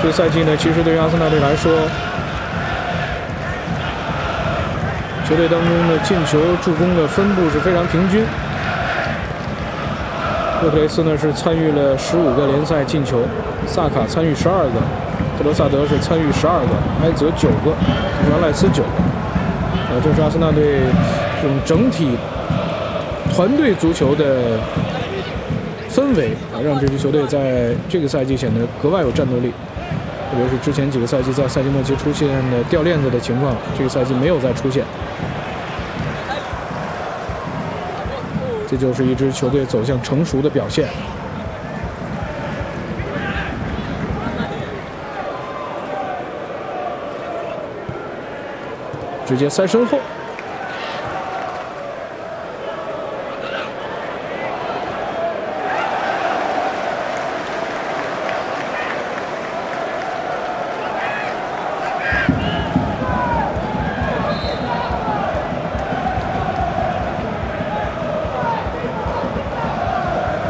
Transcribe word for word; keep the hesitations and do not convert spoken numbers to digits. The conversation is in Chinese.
这个赛季呢，其实对于阿森纳队来说，球队当中的进球、助攻的分布是非常平均。洛克雷斯呢是参与了十五个联赛进球，萨卡参与十二个，特罗萨德是参与十二个，埃泽九个，图兰赖斯九个。呃，这是阿森纳队这种整体团队足球的氛围啊，让这支球队在这个赛季显得格外有战斗力。特别是之前几个赛季在赛季末期出现的掉链子的情况，这个赛季没有再出现。这就是一支球队走向成熟的表现。直接塞身后。